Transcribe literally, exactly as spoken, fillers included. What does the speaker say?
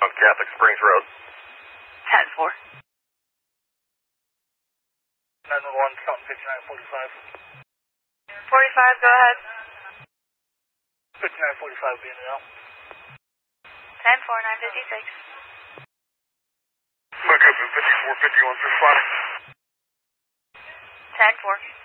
on Catholic Springs Road. ten four. nine one one, Fountain fifty-nine forty-five. forty-five, go ahead. fifty-nine forty-five being out. ten four, nine fifty-six. Look up at fifty-four fifty-one for spotting. ten four.